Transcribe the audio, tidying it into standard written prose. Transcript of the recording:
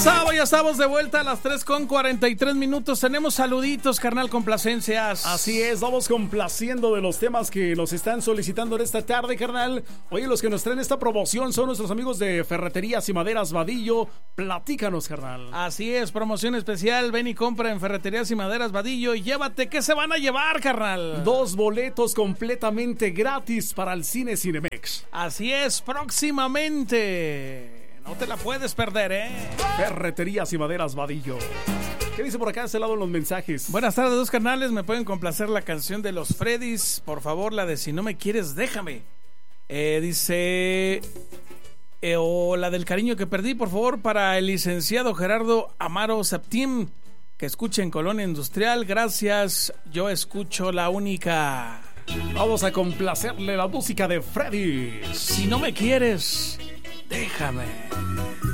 Ya estamos de vuelta a las 3:43. Tenemos saluditos, carnal, complacencias. Así es, vamos complaciendo de los temas que nos están solicitando en esta tarde, carnal. Oye, los que nos traen esta promoción son nuestros amigos de Ferreterías y Maderas Vadillo. Platícanos, carnal. Así es, promoción especial. Ven y compra en Ferreterías y Maderas Vadillo y llévate. ¿Qué se van a llevar, carnal? 2 boletos completamente gratis para el cine Cinemex. Así es, próximamente. No te la puedes perder, ¿eh? Ferreterías y Maderas Vadillo. ¿Qué dice por acá de este lado en los mensajes? Buenas tardes, dos carnales. ¿Me pueden complacer la canción de los Freddys? Por favor, la de Si no me quieres, déjame. Dice... o la del cariño que perdí, por favor, para el licenciado Gerardo Amaro Septim, que escuche en Colonia Industrial. Gracias, yo escucho la única. Vamos a complacerle la música de Freddy. Si no me quieres, déjame.